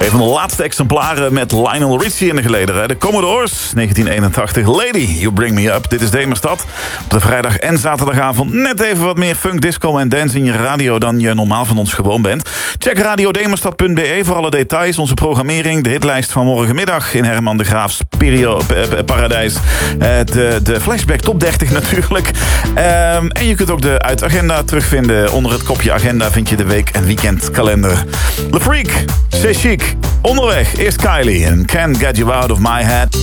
Een van de laatste exemplaren met Lionel Richie in de gelederen. De Commodores, 1981. Lady, You Bring Me Up. Dit is Demerstad. Op de vrijdag en zaterdagavond net even wat meer funk, disco en dance in je radio dan je normaal van ons gewoon bent. Check radiodemerstad.be voor alle details. Onze programmering, de hitlijst van morgenmiddag in Herman de Graafs Paradijs. De flashback top 30 natuurlijk. En je kunt ook de uitagenda terugvinden. Onder het kopje agenda vind je de week- en weekendkalender. Le Freak, C'est Chic. Onderweg, eerst Kylie en Can't Get You Out of My Head.